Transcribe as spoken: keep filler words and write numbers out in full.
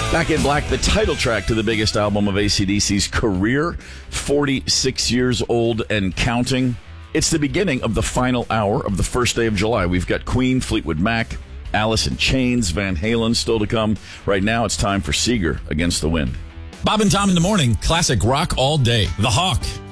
Back in Black, the title track to the biggest album of A C D C's career, forty-six years old and counting. It's the beginning of the final hour of the first day of July. We've got Queen, Fleetwood Mac, Alice in Chains, Van Halen still to come. Right now, it's time for Seeger Against the Wind. Bob and Tom in the morning, classic rock all day. The Hawk.